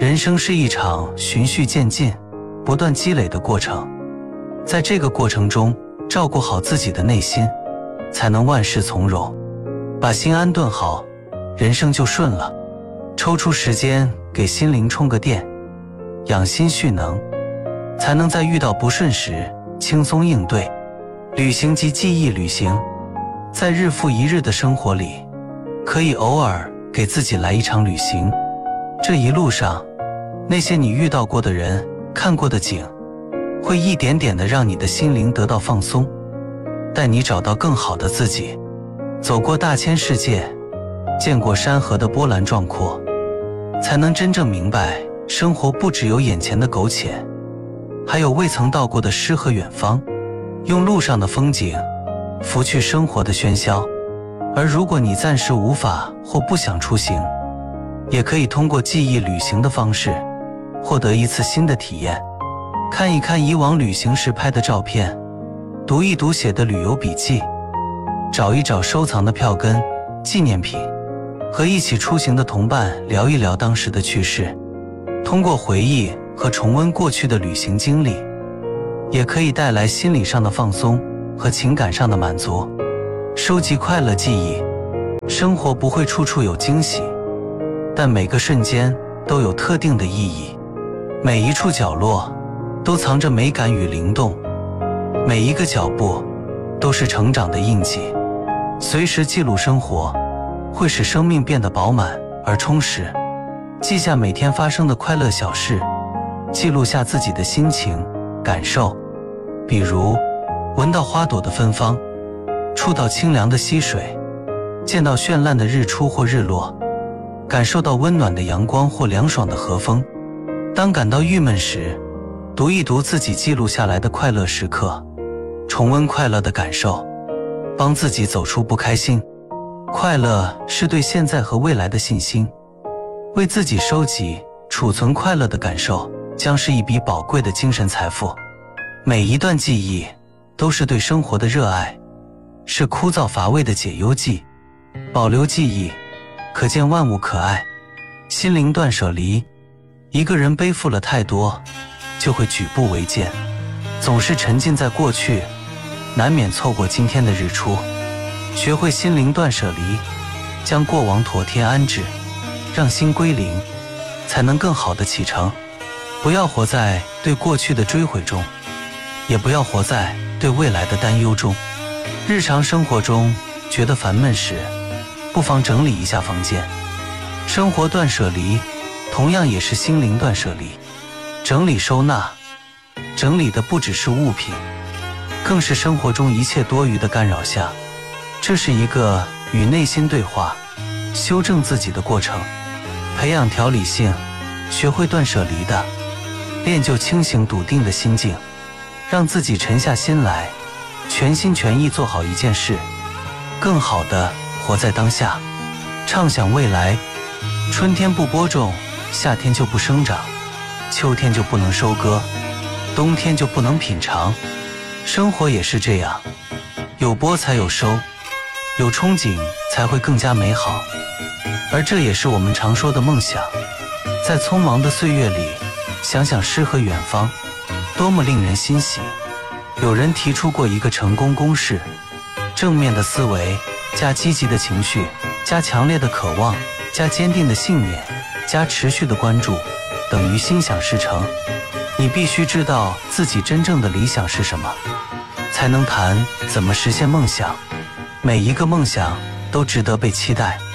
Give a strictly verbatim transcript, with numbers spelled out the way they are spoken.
人生是一场循序渐进、不断积累的过程，在这个过程中，照顾好自己的内心，才能万事从容。把心安顿好，人生就顺了。抽出时间给心灵充个电，养心蓄能，才能在遇到不顺时轻松应对。旅行及记忆旅行，在日复一日的生活里，可以偶尔给自己来一场旅行。这一路上，那些你遇到过的人、看过的景，会一点点的让你的心灵得到放松，带你找到更好的自己。走过大千世界，见过山河的波澜壮阔，才能真正明白，生活不只有眼前的苟且，还有未曾到过的诗和远方。用路上的风景拂去生活的喧嚣。而如果你暂时无法或不想出行，也可以通过记忆旅行的方式获得一次新的体验。看一看以往旅行时拍的照片，读一读写的旅游笔记，找一找收藏的票根、纪念品，和一起出行的同伴聊一聊当时的趣事。通过回忆和重温过去的旅行经历，也可以带来心理上的放松和情感上的满足。收集快乐记忆，生活不会处处有惊喜，但每个瞬间都有特定的意义。每一处角落都藏着美感与灵动，每一个脚步都是成长的印记。随时记录生活，会使生命变得饱满而充实。记下每天发生的快乐小事，记录下自己的心情、感受。比如，闻到花朵的芬芳，触到清凉的溪水，见到绚烂的日出或日落，感受到温暖的阳光或凉爽的和风。当感到郁闷时，读一读自己记录下来的快乐时刻，重温快乐的感受，帮自己走出不开心。快乐是对现在和未来的信心。为自己收集、储存快乐的感受，将是一笔宝贵的精神财富。每一段记忆都是对生活的热爱，是枯燥乏味的解忧剂。保留记忆，可见万物可爱。心灵断舍离，一个人背负了太多，就会举步维艰。总是沉浸在过去，难免错过今天的日出。学会心灵断舍离，将过往妥帖安置，让心归零，才能更好的启程。不要活在对过去的追悔中，也不要活在对未来的担忧中。日常生活中觉得烦闷时，不妨整理一下房间。生活断舍离，同样也是心灵断舍离。整理收纳，整理的不只是物品，更是生活中一切多余的干扰项。这是一个与内心对话、修正自己的过程。培养条理性，学会断舍离的，练就清醒笃定的心境，让自己沉下心来，全心全意做好一件事，更好地活在当下，畅想未来。春天不播种，夏天就不生长，秋天就不能收割，冬天就不能品尝。生活也是这样，有播才有收，有憧憬才会更加美好。而这也是我们常说的梦想。在匆忙的岁月里，想想诗和远方，多么令人欣喜。有人提出过一个成功公式：正面的思维加积极的情绪加强烈的渴望加坚定的信念加持续的关注，等于心想事成。你必须知道自己真正的理想是什么，才能谈怎么实现梦想。每一个梦想都值得被期待。